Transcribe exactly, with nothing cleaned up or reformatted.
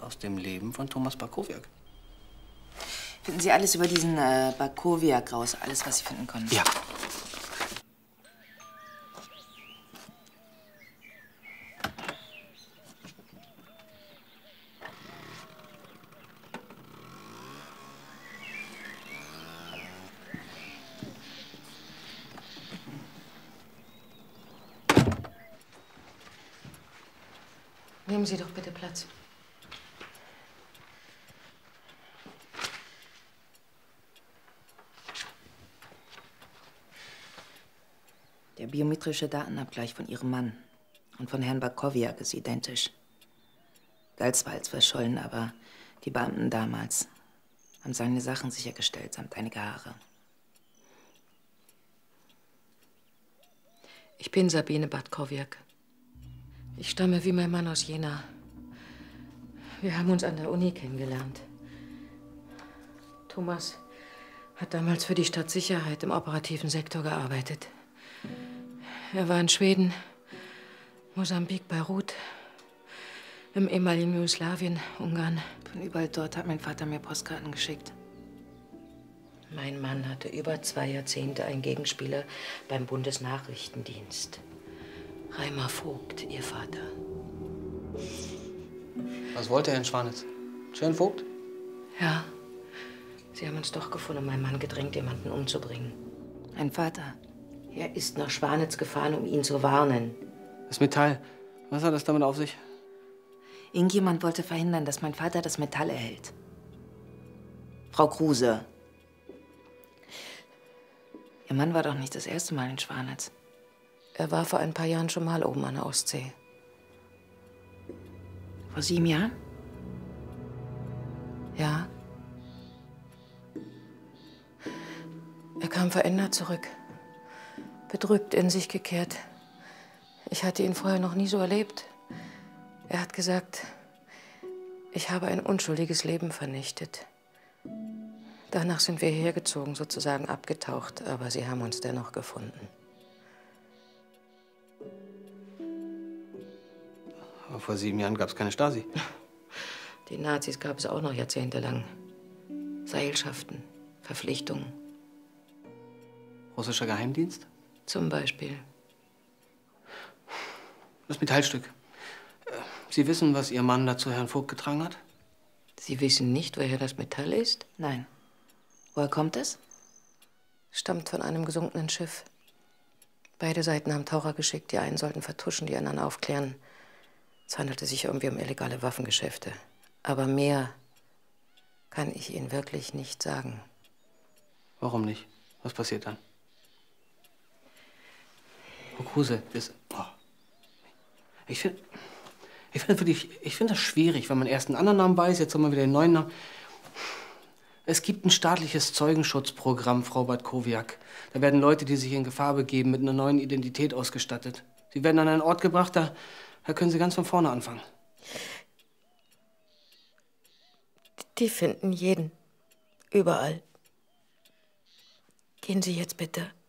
aus dem Leben von Thomas Barkowiak. Finden Sie alles über diesen äh, Barkowiak raus, alles, was Sie finden konnten? Ja. Nehmen Sie doch bitte Platz. Der biometrische Datenabgleich von Ihrem Mann und von Herrn Barkowiak ist identisch. Galt zwar als verschollen, aber die Beamten damals haben seine Sachen sichergestellt, samt einige Haare. Ich bin Sabine Barkowiak. Ich stamme wie mein Mann aus Jena. Wir haben uns an der Uni kennengelernt. Thomas hat damals für die Stadtsicherheit im operativen Sektor gearbeitet. Er war in Schweden, Mosambik, Beirut, im ehemaligen Jugoslawien, Ungarn. Von überall dort hat mein Vater mir Postkarten geschickt. Mein Mann hatte über zwei Jahrzehnte einen Gegenspieler beim Bundesnachrichtendienst. Reimer Vogt, Ihr Vater. Was wollte er in Schwanitz? Schön Vogt? Ja. Sie haben uns doch gefunden, mein Mann gedrängt, jemanden umzubringen. Mein Vater? Er ist nach Schwanitz gefahren, um ihn zu warnen. Das Metall, was hat das damit auf sich? Irgendjemand wollte verhindern, dass mein Vater das Metall erhält. Frau Kruse. Ihr Mann war doch nicht das erste Mal in Schwanitz. Er war vor ein paar Jahren schon mal oben an der Ostsee. Vor sieben Jahren? Ja. Er kam verändert zurück. Bedrückt, in sich gekehrt. Ich hatte ihn vorher noch nie so erlebt. Er hat gesagt, ich habe ein unschuldiges Leben vernichtet. Danach sind wir hierher gezogen, sozusagen abgetaucht, aber sie haben uns dennoch gefunden. Aber vor sieben Jahren gab es keine Stasi. Die Nazis gab es auch noch jahrzehntelang. Seilschaften, Verpflichtungen. Russischer Geheimdienst? Zum Beispiel. Das Metallstück. Sie wissen, was Ihr Mann dazu Herrn Vogt getragen hat? Sie wissen nicht, woher das Metall ist? Nein. Woher kommt es? Stammt von einem gesunkenen Schiff. Beide Seiten haben Taucher geschickt. Die einen sollten vertuschen, die anderen aufklären. Es handelte sich irgendwie um illegale Waffengeschäfte. Aber mehr kann ich Ihnen wirklich nicht sagen. Warum nicht? Was passiert dann? Frau Kruse, das... Oh. Ich finde... Ich finde wirklich, ich finde das schwierig, wenn man erst einen anderen Namen weiß, jetzt haben wir wieder den neuen Namen. Es gibt ein staatliches Zeugenschutzprogramm, Frau Barkowiak. Da werden Leute, die sich in Gefahr begeben, mit einer neuen Identität ausgestattet. Sie werden an einen Ort gebracht, da, da können Sie ganz von vorne anfangen. Die finden jeden. Überall. Gehen Sie jetzt bitte.